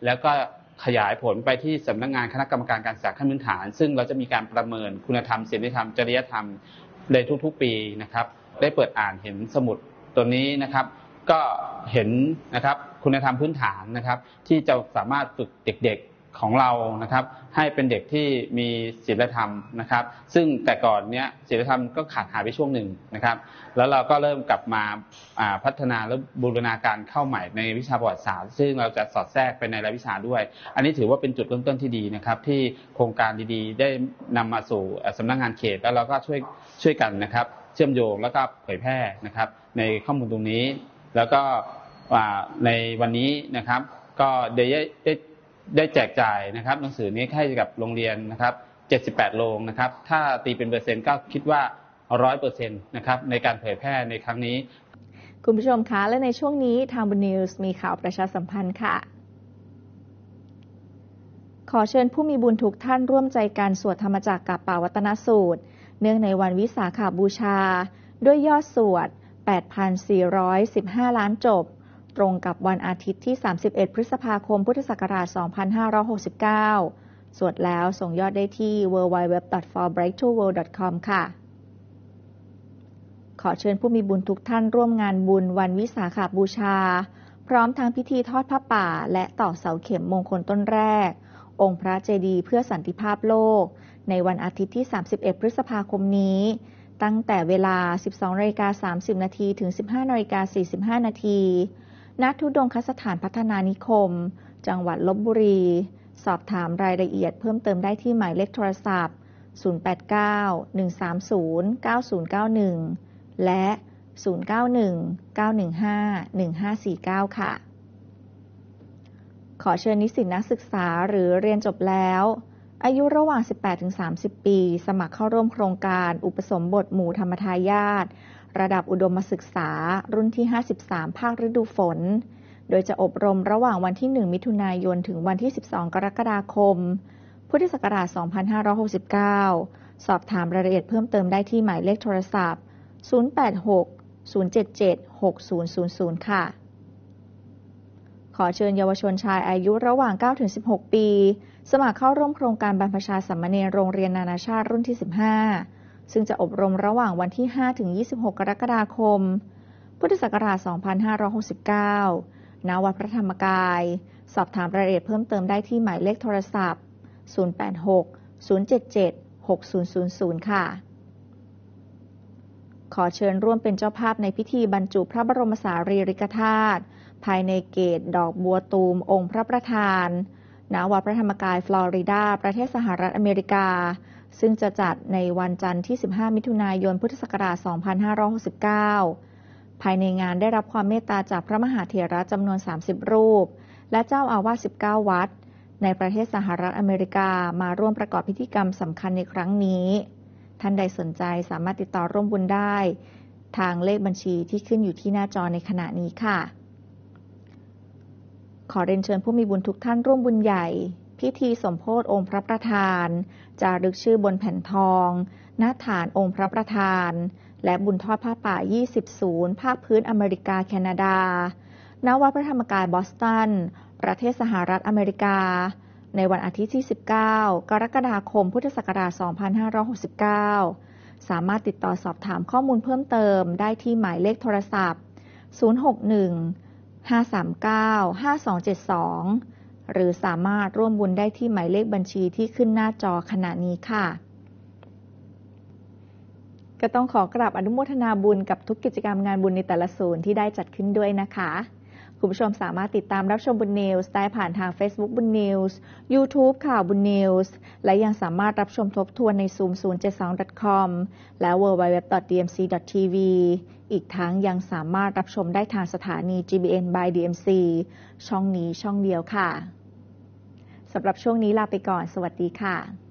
แล้วก็ขยายผลไปที่สำนักงานคณะกรรมการการศึกษาขั้นพื้นฐานซึ่งเราจะมีการประเมินคุณธรรมศีลธรรมจริยธรรมในทุกๆปีนะครับได้เปิดอ่านเห็นสมุดตัวนี้นะครับก็เห็นนะครับคุณธรรมพื้นฐานนะครับที่จะสามารถฝึกเด็กๆของเรานะครับให้เป็นเด็กที่มีศีลธรรมนะครับซึ่งแต่ก่อนเนี้ยศีลธรรมก็ขาดหายไปช่วงหนึ่งนะครับแล้วเราก็เริ่มกลับมาพัฒนาและบูรณาการเข้าใหม่ในวิชาประวัติศาสตร์ซึ่งเราจะสอดแทรกไปในรายวิชาด้วยอันนี้ถือว่าเป็นจุดเริ่มต้นที่ดีนะครับที่โครงการดีๆได้นำมาสู่สำนักงานเขตแล้วเราก็ช่วยกันนะครับเชื่อมโยงแล้วก็เผยแพร่นะครับในข้อมูลตรงนี้แล้วก็ในวันนี้นะครับก็ได้แจกจ่ายนะครับหนังสือนี้ให้กับโรงเรียนนะครับ78โรงนะครับถ้าตีเป็นเปอร์เซ็นต์ก็คิดว่า 100% นะครับในการเผยแพร่ในครั้งนี้คุณผู้ชมคะและในช่วงนี้ทางบุญนิวส์มีข่าวประชาสัมพันธ์ค่ะขอเชิญผู้มีบุญทุกท่านร่วมใจกันสวดธรรมจักรกับป่าวัตนสูตรเนื่องในวันวิสาขบูชาด้วยยอดสวด 8,415 ล้านจบตรงกับวันอาทิตย์ที่31พฤษภาคมพุทธศักราช2569สวดแล้วส่งยอดได้ที่ www.forbrighttoworld.com ค่ะขอเชิญผู้มีบุญทุกท่านร่วมงานบุญวันวิสาขบูชาพร้อมทั้งพิธีทอดผ้าป่าและต่อเสาเข็มมงคลต้นแรกองค์พระเจดีย์เพื่อสันติภาพโลกในวันอาทิตย์ที่31พฤษภาคมนี้ตั้งแต่เวลา 12:30 น.ถึง 15:45 น.ณ ธุดงคสถานพัฒนานิคมจังหวัดลพบุรีสอบถามรายละเอียดเพิ่มเติมได้ที่หมายเลขโทรศัพท์ 089-130-9091 และ 091-915-1549 ค่ะขอเชิญนิสิตนักศึกษาหรือเรียนจบแล้วอายุระหว่าง 18-30 ปีสมัครเข้าร่วมโครงการอุปสมบทหมู่ธรรมทายาทระดับอุดมศึกษารุ่นที่ 53 ภาคฤดูฝนโดยจะอบรมระหว่างวันที่ 1 มิถุนายนถึงวันที่ 12 กรกฎาคม พุทธศักราช 2569 สอบถามรายละเอียดเพิ่มเติมได้ที่หมายเลขโทรศัพท์ 086-077-6000 ค่ะขอเชิญเยาวชนชายอายุระหว่าง 9-16 ปีสมัครเข้าร่วมโครงการบรรพชาสามเณรโรงเรียนนานาชาติรุ่นที่ 15 ซึ่งจะอบรมระหว่างวันที่ 5-26 กรกฎาคม พุทธศักราช 2569 ณ วัดพระธรรมกาย สอบถามรายละเอียดเพิ่มเติมได้ที่หมายเลขโทรศัพท์ 086-077-6000 ค่ะขอเชิญร่วมเป็นเจ้าภาพในพิธีบรรจุพระบรมสารีริกธาตุภายในเกศดอกบัวตูมองค์พระประธานณ วัดพระธรรมกายฟลอริดาประเทศสหรัฐอเมริกาซึ่งจะจัดในวันจันทร์ที่ 15 มิถุนายน พุทธศักราช 2569 ภายในงานได้รับความเมตตาจากพระมหาเถระจำนวน 30 รูปและเจ้าอาวาส 19 วัดในประเทศสหรัฐอเมริกามาร่วมประกอบพิธีกรรมสำคัญในครั้งนี้ท่านใดสนใจสามารถติดต่อร่วมบุญได้ทางเลขบัญชีที่ขึ้นอยู่ที่หน้าจอในขณะนี้ค่ะขอเรียนเชิญผู้มีบุญทุกท่านร่วมบุญใหญ่พิธีสมโภชองค์พระประธานจารึกชื่อบนแผ่นทองณฐานองค์พระประธานและบุญทอดผ้าป่า 20 ศูนย์ภาคพื้นอเมริกาแคนาดาณ วัดพระธรรมกายบอสตันประเทศสหรัฐอเมริกาในวันอาทิตย์ที่ 19 กรกฎาคม พุทธศักราช 2569 สามารถติดต่อสอบถามข้อมูลเพิ่มเติมได้ที่หมายเลขโทรศัพท์ 061-539-5272 หรือสามารถร่วมบุญได้ที่หมายเลขบัญชีที่ขึ้นหน้าจอขณะนี้ค่ะก็ต้องขอกราบอนุโมทนาบุญกับทุกกิจกรรมงานบุญในแต่ละศูนย์ที่ได้จัดขึ้นด้วยนะคะคุณผู้ชมสามารถติดตามรับชมบุญนิวส์ได้ผ่านทาง Facebook บุญนิวส์ YouTube ข่าวบุญนิวส์และยังสามารถรับชมทบทวนใน zoom072.com และ www.dmc.tv อีกทั้งยังสามารถรับชมได้ทางสถานี GBN by DMC ช่องนี้ช่องเดียวค่ะสำหรับช่วงนี้ลาไปก่อนสวัสดีค่ะ